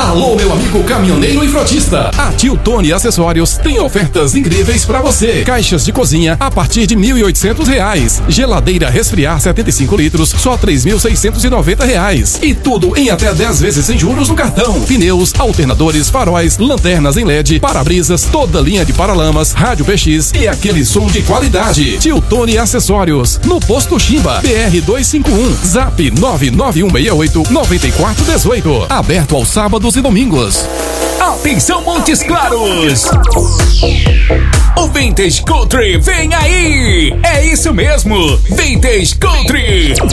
Alô, meu amigo caminhoneiro e frotista. A Tio Tony Acessórios tem ofertas incríveis pra você. Caixas de cozinha a partir de R$ 1.800. Geladeira resfriar 75 litros, só R$ 3.690. E tudo em até 10 vezes sem juros no cartão. Pneus, alternadores, faróis, lanternas em LED, para-brisas, toda linha de paralamas, rádio PX e aquele som de qualidade. Tio Tony Acessórios, no Posto Chimba, BR 251, Zap 99168-9418. Aberto aos sábados e domingos. Atenção, Montes Claros! O Vintage Country vem aí! É isso mesmo! Vintage Country!